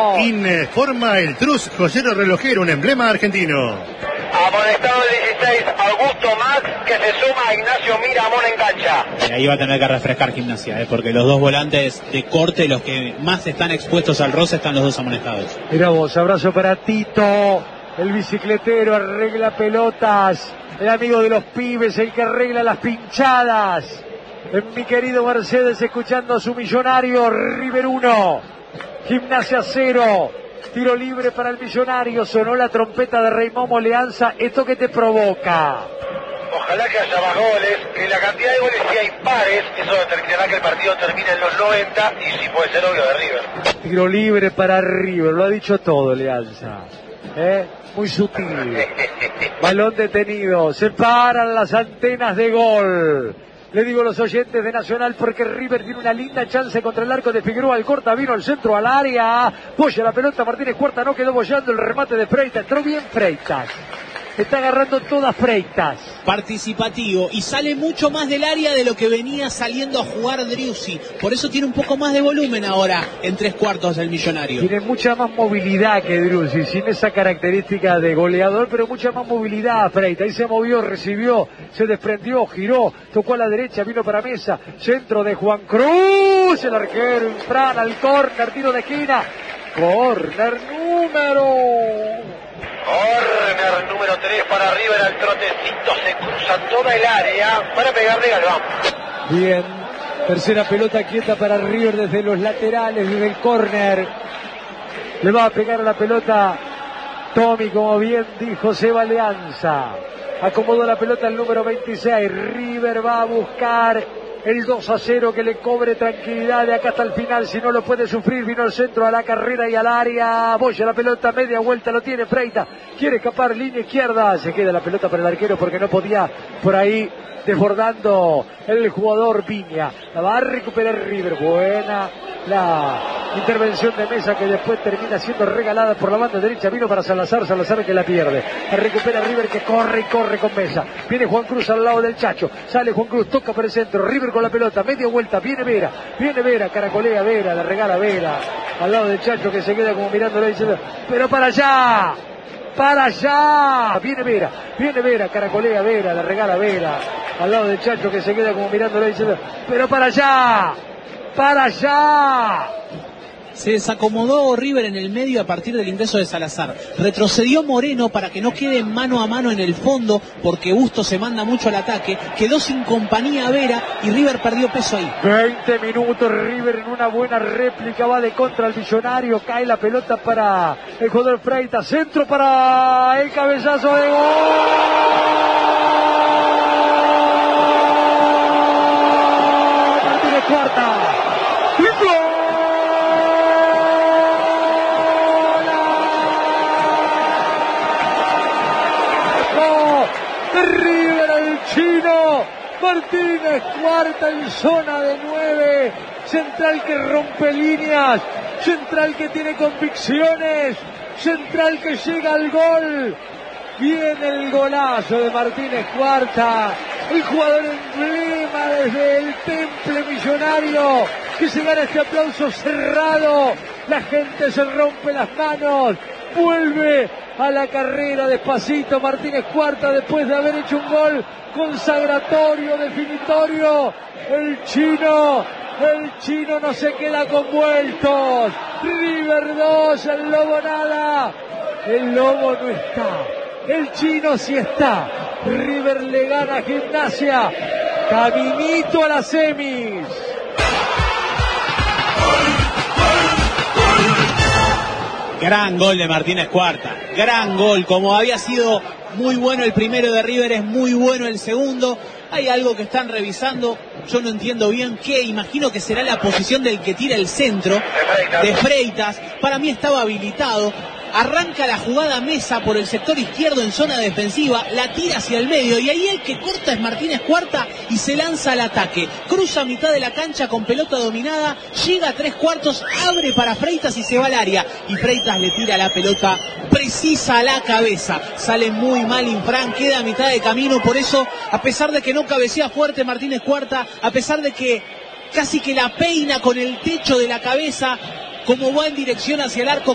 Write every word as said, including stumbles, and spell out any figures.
Informa el Trus Joyero Relojero, un emblema argentino. Amonestado el dieciséis, Augusto Max, que se suma a Ignacio Miramón en cancha. Y ahí va a tener que refrescar Gimnasia, ¿eh? Porque los dos volantes de corte, los que más están expuestos al roce, están los dos amonestados. Mira vos, abrazo para Tito, el bicicletero, arregla pelotas, el amigo de los pibes, el que arregla las pinchadas. En mi querido Mercedes, escuchando a su Millonario. River uno, Gimnasia cero. Tiro libre para el Millonario. Sonó la trompeta de Reymomo Leanza. ¿Esto qué te provoca? Ojalá que haya más goles, que la cantidad de goles sea impares. Eso determinará que el partido termine en los noventa y si puede ser obvio de River. Tiro libre para River, lo ha dicho todo Leanza. ¿Eh? Muy sutil. Balón detenido. Se paran las antenas de gol. Le digo a los oyentes de Nacional porque River tiene una linda chance contra el arco de Figueroa. El corta vino al centro, al área. Boya la pelota, Martínez Cuarta no quedó boyando. El remate de Freitas. Entró bien Freitas. Está agarrando todas Freitas. Participativo y sale mucho más del área de lo que venía saliendo a jugar Driussi. Por eso tiene un poco más de volumen ahora en tres cuartos del Millonario. Tiene mucha más movilidad que Driussi, sin esa característica de goleador, pero mucha más movilidad Freitas. Ahí se movió, recibió, se desprendió, giró, tocó a la derecha, vino para Mesa. Centro de Juan Cruz, el arquero infrana al córner, tiro de esquina. Córner número... Corner número tres para River, al trotecito se cruza toda el área para pegarle Galván. Bien, tercera pelota quieta para River desde los laterales, desde el córner. Le va a pegar a la pelota Tommy, como bien dijo Seba Leanza. Acomodó la pelota el número veintiséis. River va a buscar el dos a cero que le cobre tranquilidad de acá hasta el final. Si no lo puede sufrir, vino al centro, a la carrera y al área. Boya la pelota, media vuelta, lo tiene Freitas. Quiere escapar, línea izquierda. Se queda la pelota para el arquero porque no podía por ahí, desbordando el jugador Viña. La va a recuperar River. Buena la intervención de Mesa, que después termina siendo regalada por la banda derecha. Vino para Salazar, Salazar que la pierde. La recupera River, que corre y corre con Mesa. Viene Juan Cruz al lado del Chacho. Sale Juan Cruz, toca por el centro. River con la pelota, media vuelta. Viene Vera, viene Vera, caracolea Vera, la regala Vera. Al lado del Chacho, que se queda como mirándole diciendo, pero para allá. Para allá, viene Vera, viene Vera, caracolea Vera, la regala Vera, al lado del Chacho, que se queda como mirándole diciendo, pero para allá, para allá. Se desacomodó River en el medio a partir del ingreso de Salazar. Retrocedió Moreno para que no quede mano a mano en el fondo, porque Bustos se manda mucho al ataque. Quedó sin compañía Vera y River perdió peso ahí. veinte minutos, River en una buena réplica, va de contra al Millonario. Cae la pelota para el jugador Freitas. Centro para el cabezazo de gol. Martínez Cuarta. River al chino, Martínez Cuarta en zona de nueve, central que rompe líneas, central que tiene convicciones, central que llega al gol. Viene el golazo de Martínez Cuarta, el jugador emblema desde el temple Millonario, que se gana este aplauso cerrado, la gente se rompe las manos. Vuelve a la carrera despacito Martínez Cuarta después de haber hecho un gol consagratorio, definitorio. El chino, el chino no se queda con vueltos. River dos, el Lobo nada. El Lobo no está. El chino sí está. River le gana a Gimnasia. Caminito a las semis. Gran gol de Martínez Cuarta, gran gol, como había sido muy bueno el primero de River, es muy bueno el segundo. Hay algo que están revisando, yo no entiendo bien qué, imagino que será la posición del que tira el centro, de Freitas. Para mí estaba habilitado. Arranca la jugada Mesa por el sector izquierdo en zona defensiva, la tira hacia el medio y ahí el que corta es Martínez Cuarta y se lanza al ataque. Cruza a mitad de la cancha con pelota dominada, llega a tres cuartos, abre para Freitas y se va al área. Y Freitas le tira la pelota precisa a la cabeza. Sale muy mal Infran, queda a mitad de camino, por eso, a pesar de que no cabecea fuerte Martínez Cuarta, a pesar de que casi que la peina con el techo de la cabeza, como va en dirección hacia el arco,